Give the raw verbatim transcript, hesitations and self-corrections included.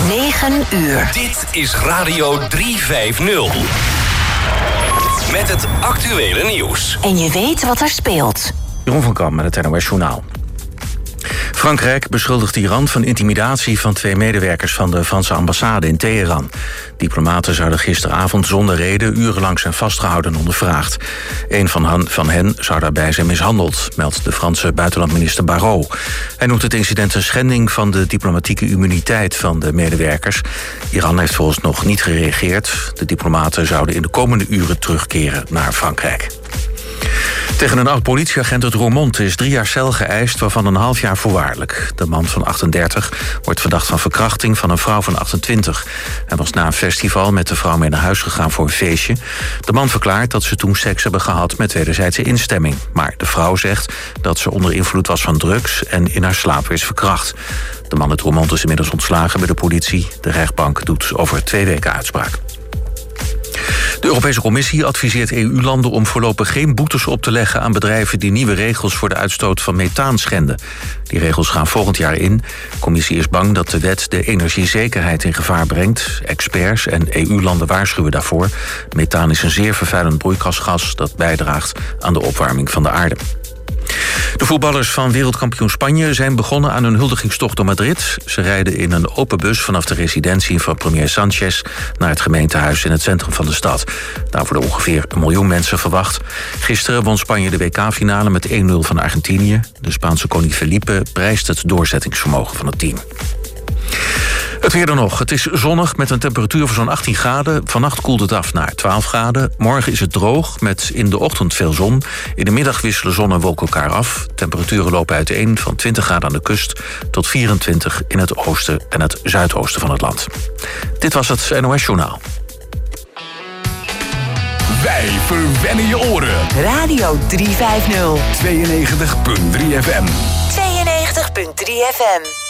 negen uur. Dit is Radio driehonderdvijftig. Met het actuele nieuws. En je weet wat er speelt. Jeroen van Kam met het N O S Journaal. Frankrijk beschuldigt Iran van intimidatie van twee medewerkers van de Franse ambassade in Teheran. Diplomaten zouden gisteravond zonder reden urenlang zijn vastgehouden en ondervraagd. Een van hen, van hen zou daarbij zijn mishandeld, meldt de Franse buitenlandminister Barrot. Hij noemt het incident een schending van de diplomatieke immuniteit van de medewerkers. Iran heeft volgens nog niet gereageerd. De diplomaten zouden in de komende uren terugkeren naar Frankrijk. Tegen een oud-politieagent uit Roermond is drie jaar cel geëist, waarvan een half jaar voorwaardelijk. De man van achtendertig wordt verdacht van verkrachting van een vrouw van achtentwintig. Hij was na een festival met de vrouw mee naar huis gegaan voor een feestje. De man verklaart dat ze toen seks hebben gehad met wederzijdse instemming. Maar de vrouw zegt dat ze onder invloed was van drugs en in haar slaap is verkracht. De man uit Roermond is inmiddels ontslagen bij de politie. De rechtbank doet over twee weken uitspraak. De Europese Commissie adviseert E U-landen om voorlopig geen boetes op te leggen aan bedrijven die nieuwe regels voor de uitstoot van methaan schenden. Die regels gaan volgend jaar in. De Commissie is bang dat de wet de energiezekerheid in gevaar brengt. Experts en E U-landen waarschuwen daarvoor. Methaan is een zeer vervuilend broeikasgas dat bijdraagt aan de opwarming van de aarde. De voetballers van wereldkampioen Spanje zijn begonnen aan hun huldigingstocht door Madrid. Ze rijden in een open bus vanaf de residentie van premier Sanchez naar het gemeentehuis in het centrum van de stad. Daar worden ongeveer een miljoen mensen verwacht. Gisteren won Spanje de W K-finale met één nul van Argentinië. De Spaanse koning Felipe prijst het doorzettingsvermogen van het team. Het weer dan nog. Het is zonnig met een temperatuur van zo'n achttien graden. Vannacht koelt het af naar twaalf graden. Morgen is het droog met in de ochtend veel zon. In de middag wisselen zon en wolken elkaar af. Temperaturen lopen uiteen van twintig graden aan de kust tot vierentwintig in het oosten en het zuidoosten van het land. Dit was het N O S Journaal. Wij verwennen je oren. Radio driehonderdvijftig. tweeënnegentig komma drie F M. tweeënnegentig komma drie F M.